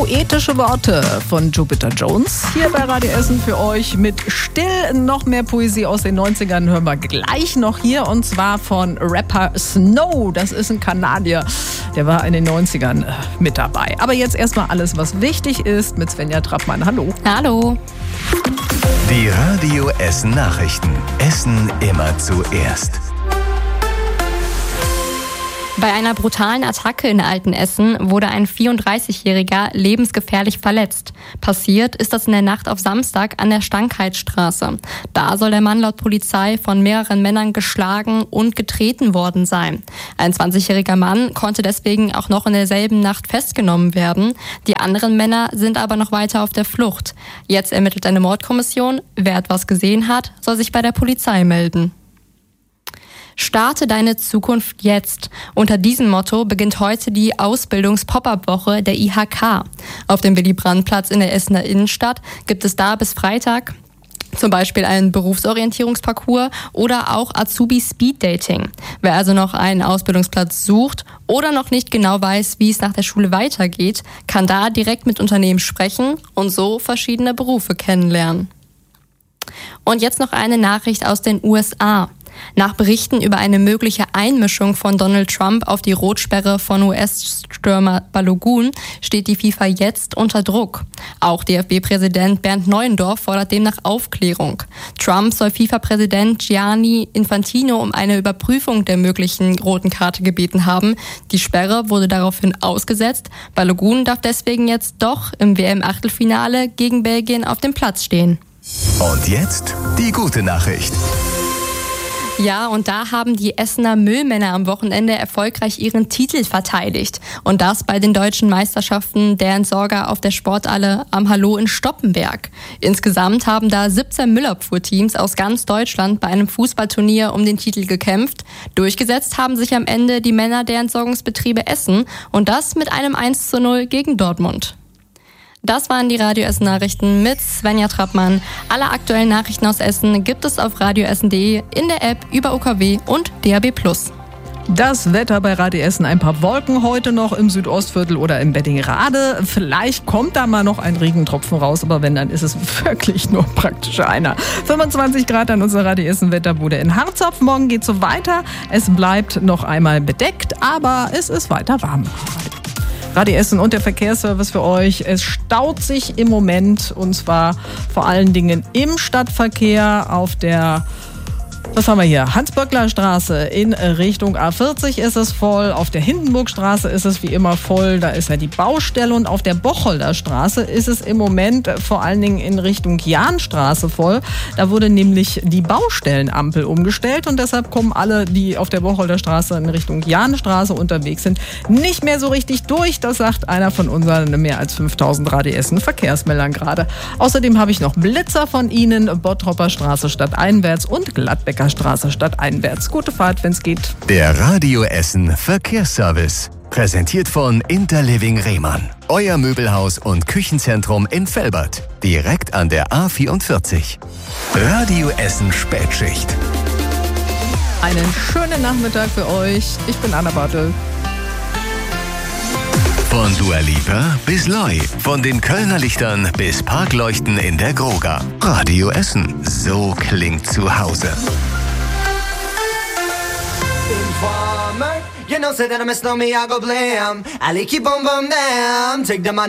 Poetische Worte von Jupiter Jones hier bei Radio Essen für euch mit Still. Noch mehr Poesie aus den 90ern hören wir gleich noch hier, und zwar von Rapper Snow. Das ist ein Kanadier, der war in den 90ern mit dabei. Aber jetzt erstmal alles, was wichtig ist, mit Svenja Trappmann. Hallo. Hallo. Die Radio Essen Nachrichten. Essen immer zuerst. Bei einer brutalen Attacke in Altenessen wurde ein 34-Jähriger lebensgefährlich verletzt. Passiert ist das in der Nacht auf Samstag an der Stankheitsstraße. Da soll der Mann laut Polizei von mehreren Männern geschlagen und getreten worden sein. Ein 20-jähriger Mann konnte deswegen auch noch in derselben Nacht festgenommen werden. Die anderen Männer sind aber noch weiter auf der Flucht. Jetzt ermittelt eine Mordkommission. Wer etwas gesehen hat, soll sich bei der Polizei melden. Starte deine Zukunft jetzt. Unter diesem Motto beginnt heute die Ausbildungs-Pop-Up-Woche der IHK. Auf dem Willy-Brandt-Platz in der Essener Innenstadt gibt es da bis Freitag zum Beispiel einen Berufsorientierungsparcours oder auch Azubi-Speed-Dating. Wer also noch einen Ausbildungsplatz sucht oder noch nicht genau weiß, wie es nach der Schule weitergeht, kann da direkt mit Unternehmen sprechen und so verschiedene Berufe kennenlernen. Und jetzt noch eine Nachricht aus den USA. Nach Berichten über eine mögliche Einmischung von Donald Trump auf die Rotsperre von US-Stürmer Balogun steht die FIFA jetzt unter Druck. Auch DFB-Präsident Bernd Neuendorf fordert demnach Aufklärung. Trump soll FIFA-Präsident Gianni Infantino um eine Überprüfung der möglichen roten Karte gebeten haben. Die Sperre wurde daraufhin ausgesetzt. Balogun darf deswegen jetzt doch im WM-Achtelfinale gegen Belgien auf dem Platz stehen. Und jetzt die gute Nachricht. Ja, und da haben die Essener Müllmänner am Wochenende erfolgreich ihren Titel verteidigt. Und das bei den deutschen Meisterschaften der Entsorger auf der Sporthalle am Hallo in Stoppenberg. Insgesamt haben da 17 Müllabfuhrteams aus ganz Deutschland bei einem Fußballturnier um den Titel gekämpft. Durchgesetzt haben sich am Ende die Männer der Entsorgungsbetriebe Essen, und das mit einem 1:0 gegen Dortmund. Das waren die Radio Essen Nachrichten mit Svenja Trappmann. Alle aktuellen Nachrichten aus Essen gibt es auf radioessen.de, in der App, über UKW und DAB+. Das Wetter bei Radio Essen: ein paar Wolken heute noch im Südostviertel oder im Beddingrade. Vielleicht kommt da mal noch ein Regentropfen raus, aber wenn, dann ist es wirklich nur praktisch einer. 25 Grad an unserer Radio Essen Wetterbude in Harzopf. Morgen geht's so weiter. Es bleibt noch einmal bedeckt, aber es ist weiter warm. Radio Essen und der Verkehrsservice für euch. Es staut sich im Moment, und zwar vor allen Dingen im Stadtverkehr auf der, was haben wir hier? Hans-Böckler-Straße in Richtung A40 ist es voll. Auf der Hindenburgstraße ist es wie immer voll. Da ist ja die Baustelle. Und auf der Bocholder Straße ist es im Moment vor allen Dingen in Richtung Jahnstraße voll. Da wurde nämlich die Baustellenampel umgestellt. Und deshalb kommen alle, die auf der Bocholder Straße in Richtung Jahnstraße unterwegs sind, nicht mehr so richtig durch. Das sagt einer von unseren mehr als 5000 Radio Essen Verkehrsmeldern gerade. Außerdem habe ich noch Blitzer von Ihnen. Bottropper Straße stadteinwärts und Gladbecker Straße stadteinwärts. Gute Fahrt, wenn's geht. Der Radio Essen Verkehrsservice. Präsentiert von Interliving Rehmann. Euer Möbelhaus und Küchenzentrum in Velbert. Direkt an der A44. Radio Essen Spätschicht. Einen schönen Nachmittag für euch. Ich bin Anna Bartel. Von Dua Lipa bis Loi. Von den Kölner Lichtern bis Parkleuchten in der Groga. Radio Essen. So klingt zu Hause. Informer, you know, say that I miss me, I go blam. I like you, boom, boom, damn. Take the money.